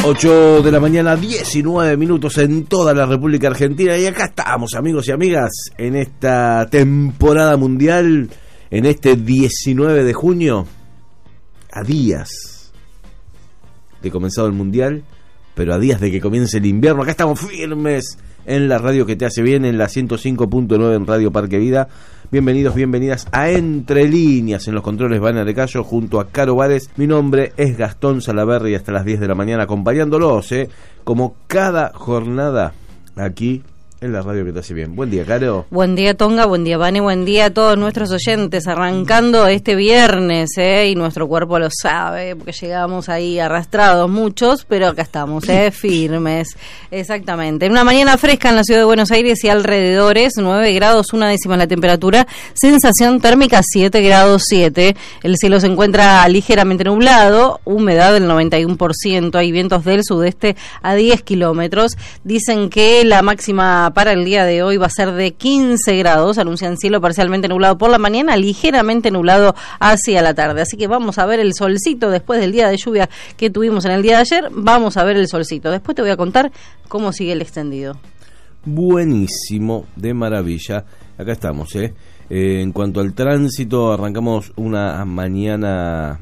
8 de la mañana, 19 minutos en toda la República Argentina. Y acá estamos, amigos y amigas, en esta temporada mundial, en este 19 de junio, a días de comenzado el mundial, pero a días de que comience el invierno. Acá estamos firmes en la radio que te hace bien, en la 105.9 en Radio Parque Vida. Bienvenidos, bienvenidas a Entre Líneas. En los controles Vana de Cayo junto a Caro Vares. Mi nombre es Gastón Salaverry y hasta las 10 de la mañana acompañándolos, como cada jornada aquí en la radio que te hace bien. Buen día, Caro. Buen día, Tonga, buen día, Vane, buen día a todos nuestros oyentes, arrancando este viernes, y nuestro cuerpo lo sabe, porque llegamos ahí arrastrados muchos, pero acá estamos, firmes, exactamente. En una mañana fresca en la ciudad de Buenos Aires y alrededores, 9 grados 1 décima la temperatura, sensación térmica 7 grados 7, el cielo se encuentra ligeramente nublado, humedad del 91%, hay vientos del sudeste a 10 kilómetros, dicen que la máxima para el día de hoy va a ser de 15 grados, anuncian cielo parcialmente nublado por la mañana, ligeramente nublado hacia la tarde, así que vamos a ver el solcito después del día de lluvia que tuvimos en el día de ayer, vamos a ver el solcito, después te voy a contar cómo sigue el extendido. Buenísimo, de maravilla, acá estamos, en cuanto al tránsito, arrancamos una mañana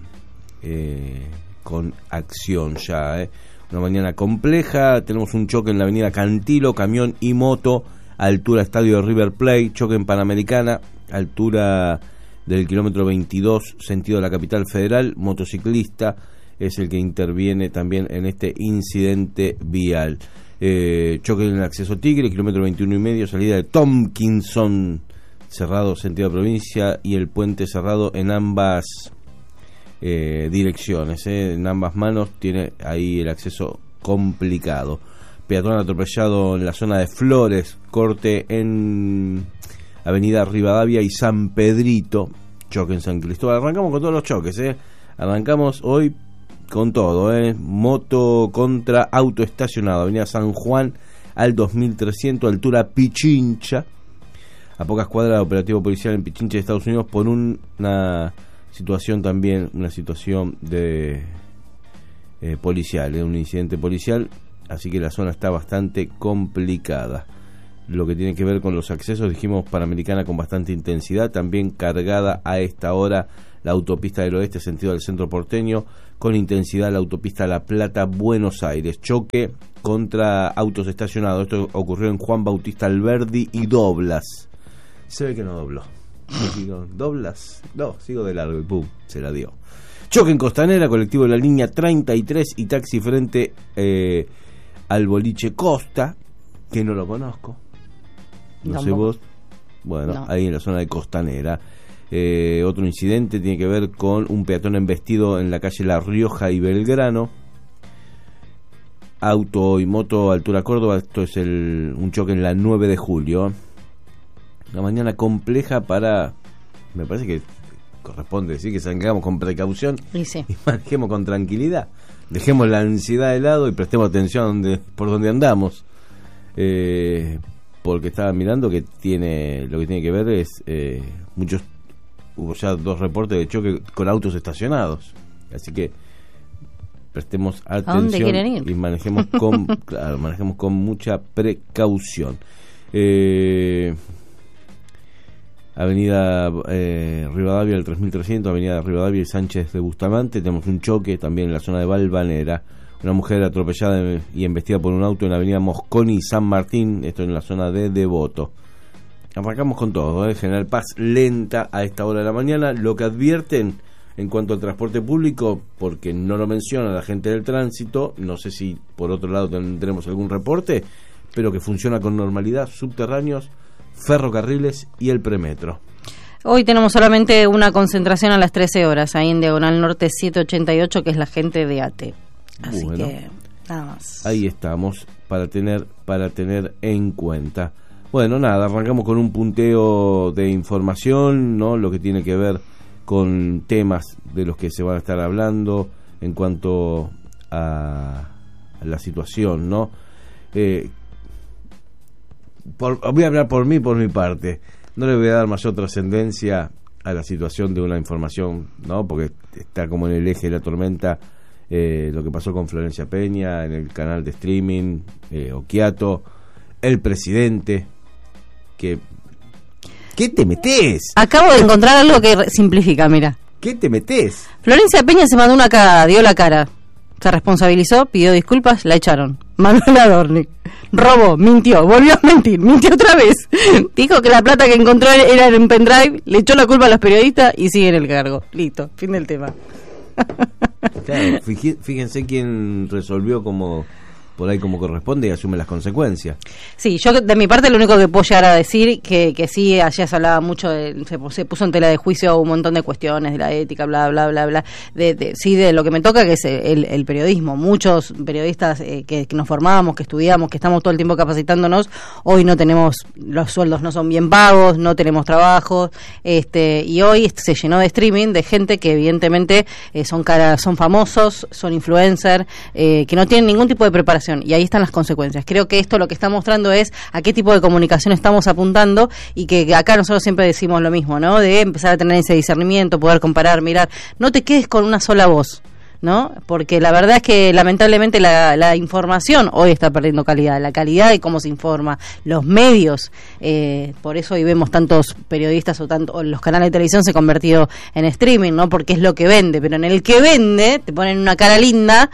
con acción ya, Una mañana compleja, tenemos un choque en la avenida Cantilo, camión y moto, altura estadio de River Plate, choque en Panamericana, altura del kilómetro 22, sentido de la capital federal, motociclista es el que interviene también en este incidente vial. Choque en el acceso Tigre, kilómetro 21 y medio, salida de Tompkinson, cerrado sentido de provincia y el puente cerrado en ambas direcciones, en ambas manos tiene ahí el acceso complicado. Peatón atropellado en la zona de Flores, corte en avenida Rivadavia y San Pedrito, choque en San Cristóbal. Arrancamos con todos los choques, arrancamos hoy con todo, moto contra auto estacionado, avenida San Juan al 2300, altura Pichincha, a pocas cuadras de operativo policial en Pichincha de Estados Unidos por una situación también, una situación de policial, un incidente policial, así que la zona está bastante complicada. Lo que tiene que ver con los accesos, dijimos Panamericana con bastante intensidad, también cargada a esta hora la autopista del oeste, sentido del centro porteño, con intensidad la autopista La Plata, Buenos Aires, choque contra autos estacionados, esto ocurrió en Juan Bautista Alberdi y Doblas, se ve que no dobló. Digo, ¿doblas? No, sigo de largo y pum, se la dio. Choque en Costanera, colectivo de la línea 33 y taxi frente al boliche Costa, que no lo conozco. No sé vos. Bueno, no. Ahí en la zona de Costanera. Otro incidente tiene que ver con un peatón embestido en la calle La Rioja y Belgrano. Auto y moto altura Córdoba, esto es un choque en la 9 de julio. Una mañana compleja me parece que corresponde decir que salgamos con precaución y manejemos con tranquilidad, dejemos la ansiedad de lado y prestemos atención por donde andamos, porque estaba mirando que lo que tiene que ver es hubo ya 2 reportes de choque con autos estacionados, así que prestemos atención. ¿A dónde quieren ir? Y manejemos con mucha precaución. Avenida Rivadavia del 3300, Avenida Rivadavia y Sánchez de Bustamante, tenemos un choque también en la zona de Valvanera, una mujer atropellada y embestida por un auto en la avenida Mosconi y San Martín, esto en la zona de Devoto. Arrancamos con todo, General Paz lenta a esta hora de la mañana, lo que advierten en cuanto al transporte público, porque no lo menciona la gente del tránsito, no sé si por otro lado tendremos algún reporte, pero que funciona con normalidad, subterráneos, ferrocarriles y el premetro. Hoy tenemos solamente una concentración a las 13 horas, ahí en Diagonal Norte 788, que es la gente de ATE. Así bueno, que nada más. Ahí estamos, para tener en cuenta. Bueno, nada, arrancamos con un punteo de información, ¿no? Lo que tiene que ver con temas de los que se van a estar hablando en cuanto a la situación, ¿no? Voy a hablar por mi parte. No le voy a dar mayor trascendencia a la situación de una información, ¿no? Porque está como en el eje de la tormenta lo que pasó con Florencia Peña en el canal de streaming, Occhiato, el presidente, ¿qué te metés? Acabo de encontrar algo que simplifica, mira. ¿Qué te metés? Florencia Peña se mandó una cagada, dio la cara, se responsabilizó, pidió disculpas, la echaron. Manuel Adorni robó, mintió, volvió a mentir, mintió otra vez. Dijo que la plata que encontró era en un pendrive, le echó la culpa a los periodistas y sigue en el cargo. Listo, fin del tema. Claro, fíjense quién resolvió como por ahí como corresponde y asume las consecuencias. Sí, yo de mi parte lo único que puedo llegar a decir que sí, ayer se hablaba mucho, se puso en tela de juicio un montón de cuestiones de la ética, bla, bla, bla, bla, de lo que me toca, que es el periodismo. Muchos periodistas que nos formamos, que estudiamos, que estamos todo el tiempo capacitándonos, hoy no tenemos, los sueldos no son bien pagos, no tenemos trabajo, y hoy se llenó de streaming de gente que evidentemente son famosos, son influencers, que no tienen ningún tipo de preparación. Y ahí están las consecuencias. Creo que esto lo que está mostrando es a qué tipo de comunicación estamos apuntando, y que acá nosotros siempre decimos lo mismo, ¿no? De empezar a tener ese discernimiento, poder comparar, mirar. No te quedes con una sola voz, ¿no? Porque la verdad es que lamentablemente la información hoy está perdiendo calidad, la calidad de cómo se informa, los medios, por eso hoy vemos tantos periodistas o los canales de televisión se han convertido en streaming, ¿no? Porque es lo que vende, pero en el que vende te ponen una cara linda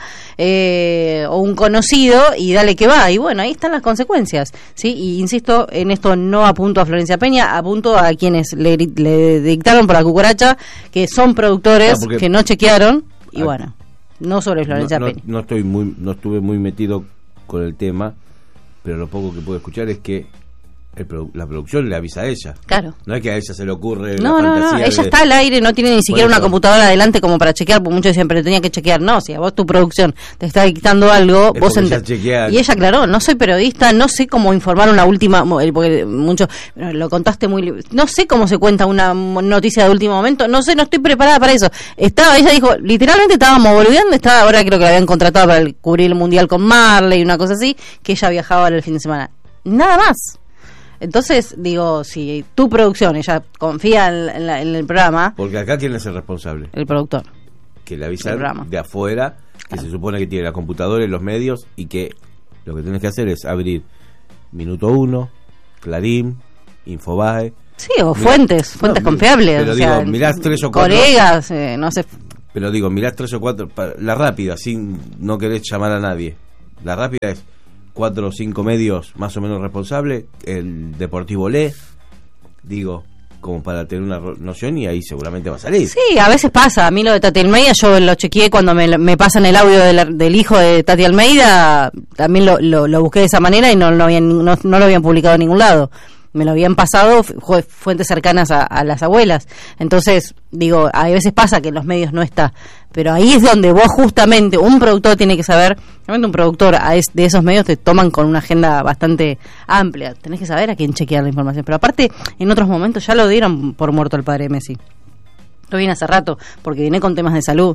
o un conocido y dale que va, y bueno, ahí están las consecuencias, ¿sí? Y insisto, en esto no apunto a Florencia Peña, apunto a quienes le dictaron por la cucaracha, que son productores que no chequearon. Y bueno, no sobre Florencia Peña. No estuve muy metido con el tema, pero lo poco que puedo escuchar es que la producción le avisa a ella. Claro. No es que a ella se le ocurre no, ella está al aire, no tiene ni siquiera una computadora adelante como para chequear, porque muchos siempre tenía que chequear. No, si a vos tu producción te está dictando algo, vos y ella aclaró, no soy periodista, no sé cómo informar una última, porque mucho lo contaste no sé cómo se cuenta una noticia de último momento, no sé, no estoy preparada para eso. Ella dijo, literalmente estábamos boludeando, ahora creo que la habían contratado para cubrir el mundial con Marley y una cosa así, que ella viajaba el fin de semana. Nada más. Entonces, digo, si tu producción, ella confía en el programa... Porque acá, ¿quién es el responsable? El productor. Que le avisan de afuera, que claro, se supone que tiene la computadora y los medios, y que lo que tienes que hacer es abrir Minuto 1, Clarín, Infobae... Sí, o fuentes confiables. Pero digo, mirás 3 o 4... Colegas, no sé... Pero digo, mirás 3 o 4... La rápida, sin no querer llamar a nadie. La rápida es 4 o 5 medios más o menos responsables, el Deportivo Le, digo, como para tener una noción, y ahí seguramente va a salir. Sí, a veces pasa. A mí lo de Tati Almeida, yo lo chequeé cuando me pasan el audio del hijo de Tati Almeida, también lo busqué de esa manera y no lo habían publicado en ningún lado. Me lo habían pasado fuentes cercanas a las abuelas. Entonces, digo, a veces pasa que en los medios no está, pero ahí es donde vos justamente, un productor tiene que saber, realmente un productor de esos medios te toman con una agenda bastante amplia, tenés que saber a quién chequear la información, pero aparte, en otros momentos ya lo dieron por muerto al padre Messi. Lo viene hace rato, porque viene con temas de salud,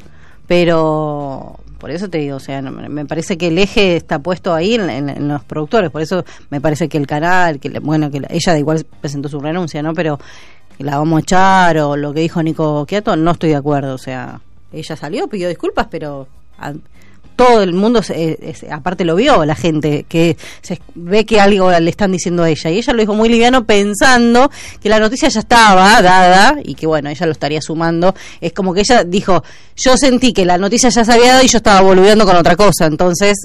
pero... Por eso te digo, o sea, me parece que el eje está puesto ahí en los productores. Por eso me parece que el canal, que ella igual presentó su renuncia, ¿no? Pero que la vamos a echar, o lo que dijo Nico Occhiato, no estoy de acuerdo. O sea, ella salió, pidió disculpas, pero todo el mundo aparte lo vio, la gente que se ve que algo le están diciendo a ella, y ella lo dijo muy liviano, pensando que la noticia ya estaba dada y que bueno, ella lo estaría sumando. Es como que ella dijo, yo sentí que la noticia ya se había dado y yo estaba boludeando con otra cosa, entonces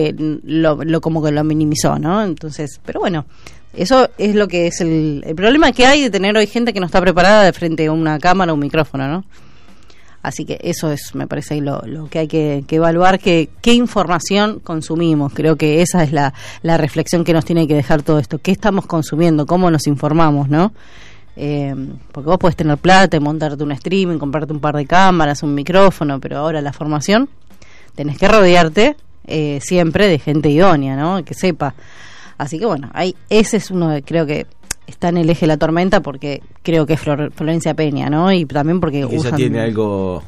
lo como que lo minimizó, ¿no? Entonces, pero bueno, eso es lo que es el problema que hay de tener hoy gente que no está preparada de frente a una cámara o un micrófono, ¿no? Así que eso es, me parece, ahí lo que hay que evaluar, qué información consumimos. Creo que esa es la reflexión que nos tiene que dejar todo esto. ¿Qué estamos consumiendo? ¿Cómo nos informamos, no? Porque vos podés tener plata, montarte un streaming, comprarte un par de cámaras, un micrófono, pero ahora la formación, tenés que rodearte siempre de gente idónea, ¿no? Que sepa. Así que bueno, ese es uno de, creo que está en el eje de la tormenta, porque creo que es Florencia Peña, ¿no? Y también porque ella tiene algo...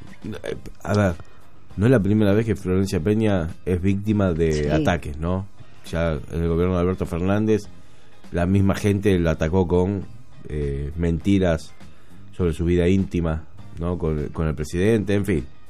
A ver, no es la primera vez que Florencia Peña es víctima de ataques, ¿no? Ya en el gobierno de Alberto Fernández la misma gente la atacó con mentiras sobre su vida íntima, ¿no? Con el presidente, en fin.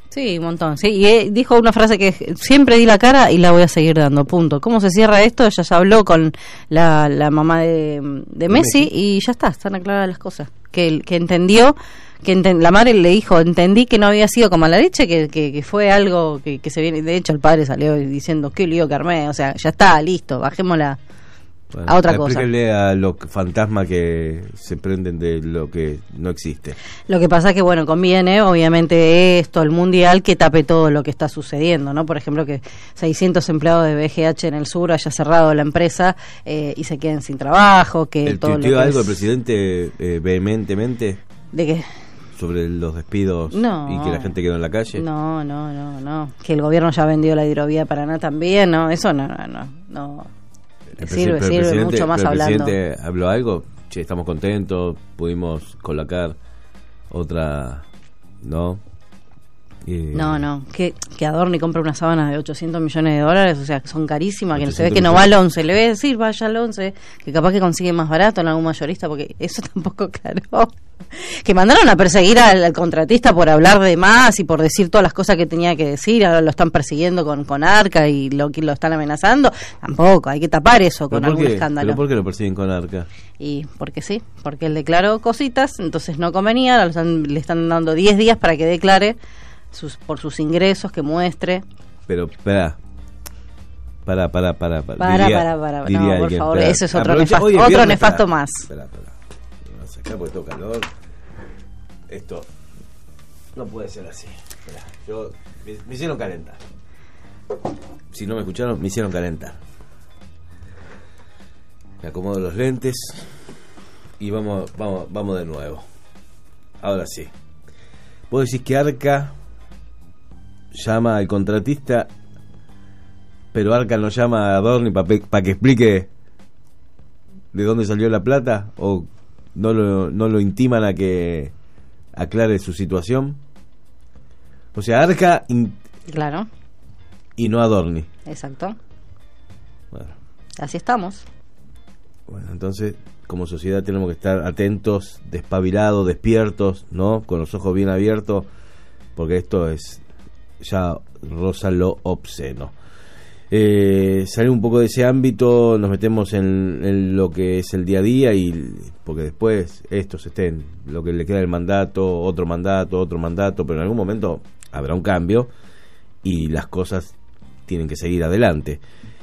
Sí, un montón. Sí, y dijo una frase que siempre di la cara y la voy a seguir dando, punto. ¿Cómo se cierra esto? Ella ya habló con la mamá de Messi y ya está, están aclaradas las cosas. Que entendió, la madre le dijo, entendí que no había sido como a la leche, que fue algo que se viene. De hecho, el padre salió diciendo, qué lío que armé, o sea, ya está, listo, bajémosla. Bueno, a otra cosa. Explíquenle a los fantasmas que se prenden de lo que no existe. Lo que pasa es que, bueno, conviene, obviamente, el mundial, que tape todo lo que está sucediendo, ¿no? Por ejemplo, que 600 empleados de BGH en el sur haya cerrado la empresa y se queden sin trabajo, que ¿El todo lo tuiteó que algo el presidente vehementemente? ¿De qué? Sobre los despidos y que la gente quedó en la calle. No. Que el gobierno ya vendió la hidrovía Paraná también, ¿no? Eso no. Sirve mucho más hablando. ¿El presidente habló algo? Che, estamos contentos, pudimos colocar otra, ¿no? No, que Adorni compra unas sábanas de $800 millones, o sea, que son carísimas, que no se ve que no va al 11, le voy a decir, vaya al 11, que capaz que consigue más barato en algún mayorista, porque eso tampoco claro. Que mandaron a perseguir al contratista por hablar de más y por decir todas las cosas que tenía que decir, ahora lo están persiguiendo con Arca y lo están amenazando, tampoco, hay que tapar eso con algún escándalo. ¿Pero por qué lo persiguen con Arca? Y porque sí, porque él declaró cositas, entonces no convenía, le están dando 10 días para que declare por sus ingresos, que muestre. Pero, para. No, por favor, eso es otro nefasto más. Espera. Vamos a sacar porque tengo calor. Esto no puede ser así. Espera, me hicieron calentar. Si no me escucharon, me hicieron calentar. Me acomodo los lentes y vamos de nuevo. Ahora sí. Vos decís que Arca llama al contratista, pero Arca no llama a Adorni para que explique de dónde salió la plata, o no lo intiman a que aclare su situación. O sea, Arca claro, y no Adorni. Exacto. Bueno, así estamos. Bueno, entonces, como sociedad tenemos que estar atentos, despabilados, despiertos, ¿no? Con los ojos bien abiertos, porque esto es ya roza lo obsceno. Salir un poco de ese ámbito, nos metemos en lo que es el día a día, y porque después estos estén, lo que le queda del mandato, otro mandato, pero en algún momento habrá un cambio y las cosas tienen que seguir adelante.